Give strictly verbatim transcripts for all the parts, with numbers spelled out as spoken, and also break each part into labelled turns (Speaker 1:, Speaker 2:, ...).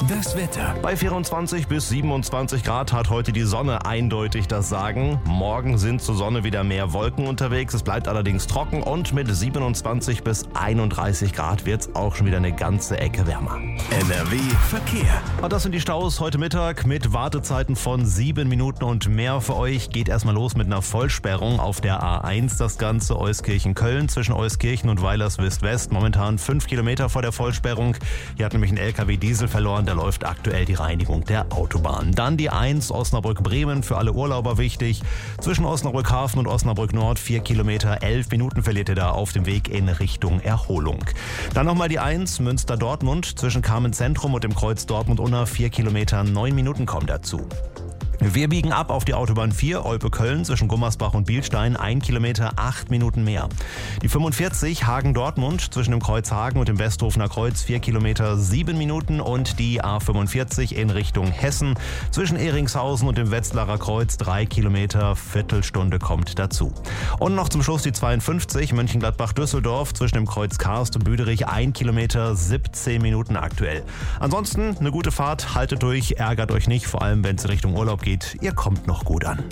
Speaker 1: Das Wetter.
Speaker 2: Bei vierundzwanzig bis siebenundzwanzig Grad hat heute die Sonne eindeutig das Sagen. Morgen sind zur Sonne wieder mehr Wolken unterwegs. Es bleibt allerdings trocken und mit siebenundzwanzig bis einunddreißig Grad wird es auch schon wieder eine ganze Ecke wärmer.
Speaker 1: N R W Verkehr.
Speaker 2: Und das sind die Staus heute Mittag mit Wartezeiten von sieben Minuten und mehr für euch. Geht erstmal los mit einer Vollsperrung auf der A eins. Das Ganze Euskirchen-Köln zwischen Euskirchen und Weilerswist-West. Momentan fünf Kilometer vor der Vollsperrung. Hier hat nämlich ein L K W Diesel verloren. Da läuft aktuell die Reinigung der Autobahn. Dann die eins Osnabrück-Bremen, für alle Urlauber wichtig. Zwischen Osnabrück-Hafen und Osnabrück-Nord vier Kilometer, elf Minuten verliert ihr da auf dem Weg in Richtung Erholung. Dann nochmal die eins Münster-Dortmund, zwischen Kamen-Zentrum und dem Kreuz Dortmund-Unna vier Kilometer, neun Minuten kommen dazu. Wir biegen ab auf die Autobahn vier, Olpe-Köln, zwischen Gummersbach und Bielstein, ein Kilometer, acht Minuten mehr. Die fünfundvierzig Hagen-Dortmund, zwischen dem Kreuz Hagen und dem Westhofener Kreuz, vier Kilometer, sieben Minuten. Und die A fünfundvierzig in Richtung Hessen, zwischen Ehringshausen und dem Wetzlarer Kreuz, drei Kilometer, Viertelstunde kommt dazu. Und noch zum Schluss die zweiundfünfzig, Mönchengladbach-Düsseldorf, zwischen dem Kreuz Karst und Büderich, ein Kilometer, siebzehn Minuten aktuell. Ansonsten eine gute Fahrt, haltet durch, ärgert euch nicht, vor allem wenn es in Richtung Urlaub geht. Ihr kommt noch gut an.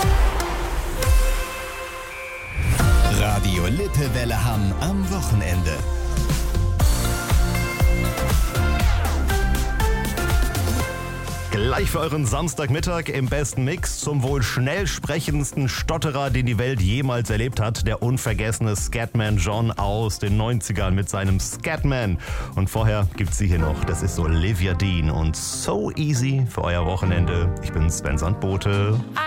Speaker 1: Radio Lippewelle Hamm am Wochenende.
Speaker 2: Gleich für euren Samstagmittag im besten Mix zum wohl schnell sprechendsten Stotterer, den die Welt jemals erlebt hat. Der unvergessene Scatman John aus den neunzigern mit seinem Scatman. Und vorher gibt's sie hier noch. Das ist Olivia Dean und So Easy für euer Wochenende. Ich bin Sven Sandbote.